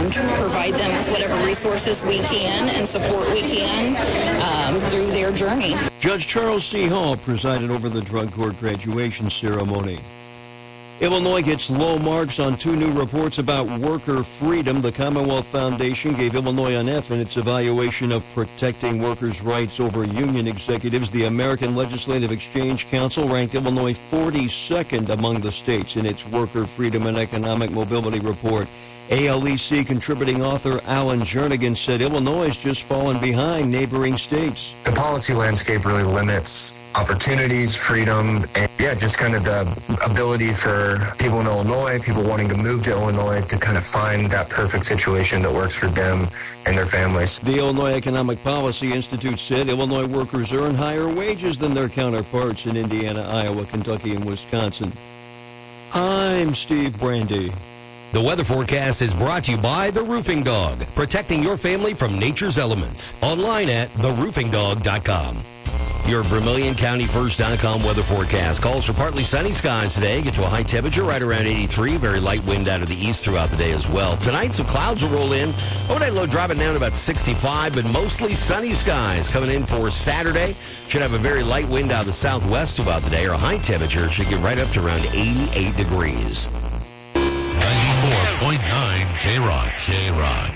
and provide them with whatever resources we can and support we can through their journey. Judge Charles C. Hall presided over the drug court graduation ceremony. Illinois gets low marks on 2 new reports about worker freedom. The Commonwealth Foundation gave Illinois an F in its evaluation of protecting workers' rights over union executives. The American Legislative Exchange Council ranked Illinois 42nd among the states in its Worker Freedom and Economic Mobility report. ALEC contributing author Alan Jernigan said Illinois has just fallen behind neighboring states. The policy landscape really limits opportunities, freedom, and just kind of the ability for people in Illinois, people wanting to move to Illinois, to kind of find that perfect situation that works for them and their families. The Illinois Economic Policy Institute said Illinois workers earn higher wages than their counterparts in Indiana, Iowa, Kentucky, and Wisconsin. I'm Steve Brandy. The weather forecast is brought to you by The Roofing Dog, protecting your family from nature's elements. Online at theroofingdog.com. Your VermilionCountyFirst.com weather forecast calls for partly sunny skies today. Get to a high temperature right around 83. Very light wind out of the east throughout the day as well. Tonight, some clouds will roll in. Overnight low dropping down to about 65, but mostly sunny skies coming in for Saturday. Should have a very light wind out of the southwest throughout the day. Our high temperature should get right up to around 88 degrees. 94.9 K-Rock.